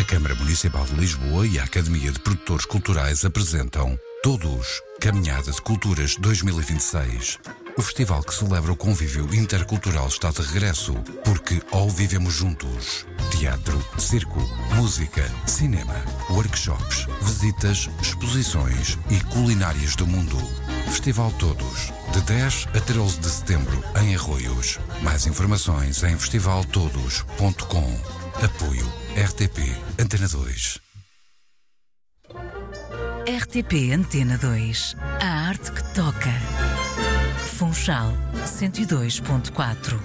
Câmara Municipal de Lisboa e a Academia de Produtores Culturais apresentam Todos, Caminhada de Culturas 2026. O festival que celebra o convívio intercultural está de regresso, porque ao vivemos juntos. Teatro, circo, música, cinema, workshops, visitas, exposições e culinárias do mundo. Festival Todos, de 10 a 13 de setembro, em Arroios. Mais informações em festivaltodos.com. Apoio RTP Antena 2. RTP Antena 2. A arte que toca. Funchal 102.4.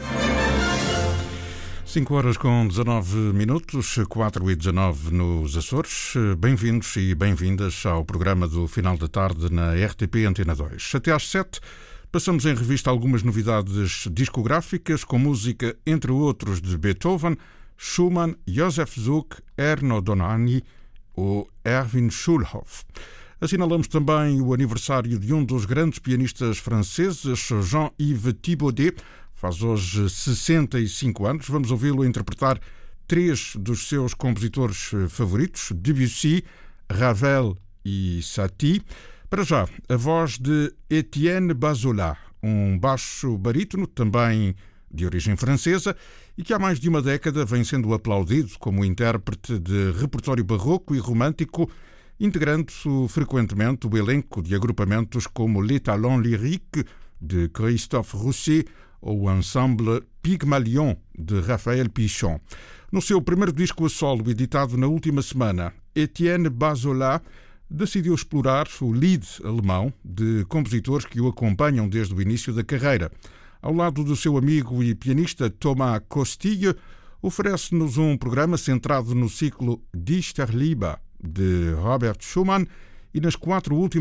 5 horas com 19 minutos, 4 e 19 nos Açores. Bem-vindos e bem-vindas ao programa do final da tarde na RTP Antena 2. Até às 7 passamos em revista algumas novidades discográficas com música, entre outros, de Beethoven, Schumann, Joseph Suk, Erno Dohnányi ou Erwin Schulhoff. Assinalamos também o aniversário de um dos grandes pianistas franceses, Jean-Yves Thibaudet. Faz hoje 65 anos. Vamos ouvi-lo interpretar 3 dos seus compositores favoritos, Debussy, Ravel e Satie. Para já, a voz de Étienne Bazolat, um baixo barítono, também de origem francesa, e que há mais de uma década vem sendo aplaudido como intérprete de repertório barroco e romântico, integrando frequentemente o elenco de agrupamentos como Les Talents Lyriques, de Christophe Rousset, ou o ensemble Pygmalion, de Raphaël Pichon. No seu primeiro disco a solo, editado na última semana, Étienne Bazolat decidiu explorar o lead alemão de compositores que o acompanham desde o início da carreira. Ao lado do seu amigo e pianista Thomas Costille, oferece-nos um programa centrado no ciclo Dichterliebe, de Robert Schumann, e nas 4 últimas